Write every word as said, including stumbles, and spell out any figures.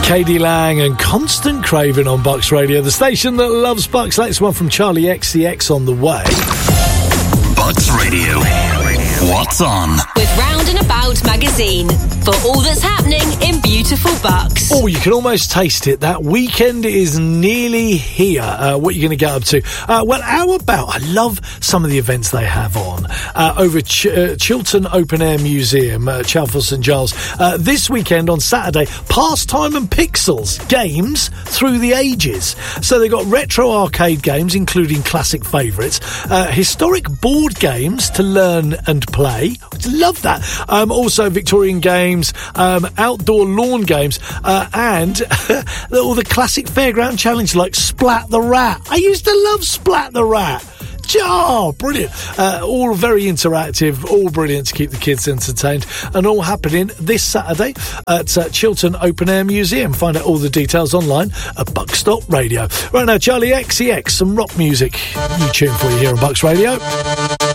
K D Lang and Constant Craving on Bucks Radio, the station that loves Bucks. Next one from Charlie X C X on the way. Bucks Radio. What's on? With Round and About magazine for all that's happening in beautiful Bucks. Oh, you can almost taste it. That weekend is nearly here. Uh, what are you going to get up to? Uh, well, how about, I love some of the events they have on uh, over Ch- uh, Chiltern Open Air Museum, uh, Chalfont St Giles. Uh, this weekend on Saturday, Pastime and Pixels, games through the ages. So they've got retro arcade games, including classic favourites, uh, historic board games to learn and play. Love that. Um, also Victorian games, um, outdoor lawn games, uh, and all the classic fairground challenges like Splat the Rat. I used to love Splat the Rat. Oh, brilliant. Uh, all very interactive, all brilliant to keep the kids entertained, and all happening this Saturday at uh, Chiltern Open Air Museum. Find out all the details online at Bucks dot radio. Right now, Charlie X C X, some rock music. New tune for you here on Bucks Radio.